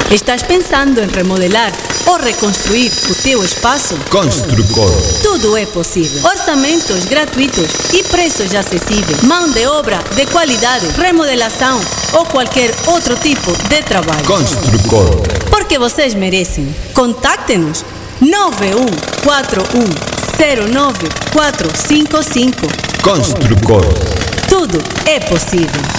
Estás pensando em remodelar ou reconstruir o teu espaço? Construcor. Tudo é possível. Orçamentos gratuitos e preços acessíveis. Mão de obra de qualidade, remodelação ou qualquer outro tipo de trabalho. Construcor. Porque vocês merecem. Contacte-nos 9141095455. Construcor. Tudo é possível.